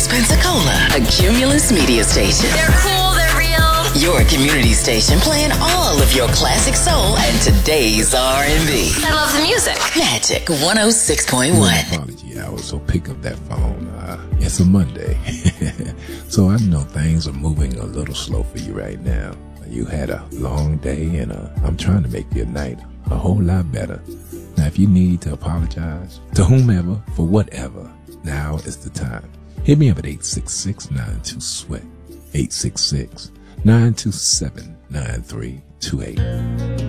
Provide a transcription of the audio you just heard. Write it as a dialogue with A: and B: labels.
A: Columbus, Pensacola, a Cumulus media station.
B: They're cool, they're real.
A: Your community station playing all of your classic soul and today's R&B.
B: I love the music.
A: Magic 106.1.
C: Apology hour, so pick up that phone. It's a Monday. So I know things are moving a little slow for you right now. You had a long day, and I'm trying to make your night a whole lot better. Now, if you need to apologize to whomever for whatever, now is the time. Hit me up at 866-92-SWEAT, 866-927-9328.